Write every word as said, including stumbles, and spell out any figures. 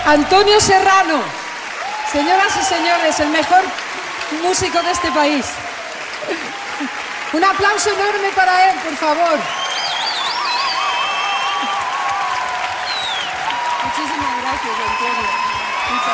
Antonio Serrano. Señoras y señores, el mejor músico de este país. Un aplauso enorme para él, por favor. Muchísimas gracias, Antonio. Muchas